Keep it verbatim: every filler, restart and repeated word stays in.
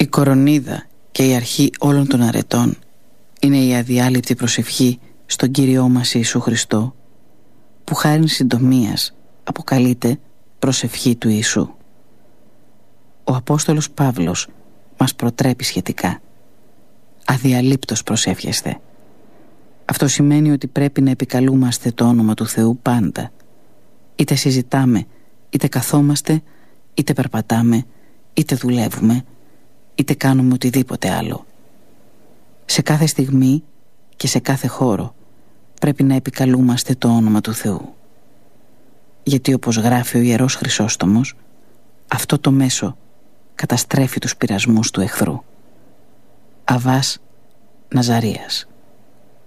κορονίδα και η αρχή όλων των αρετών είναι η αδιάλειπτη προσευχή στον Κύριό μας Ιησού Χριστό, που χάριν συντομίας αποκαλείται προσευχή του Ιησού. Ο Απόστολος Παύλος μας προτρέπει σχετικά: αδιαλείπτως προσεύχεστε. Αυτό σημαίνει ότι πρέπει να επικαλούμαστε το όνομα του Θεού πάντα, είτε συζητάμε, είτε καθόμαστε, είτε περπατάμε, είτε δουλεύουμε, είτε κάνουμε οτιδήποτε άλλο. Σε κάθε στιγμή και σε κάθε χώρο πρέπει να επικαλούμαστε το όνομα του Θεού. Γιατί, όπως γράφει ο Ιερός Χρυσόστομος, αυτό το μέσο καταστρέφει τους πειρασμούς του εχθρού. Αββάς Ναζαρίας.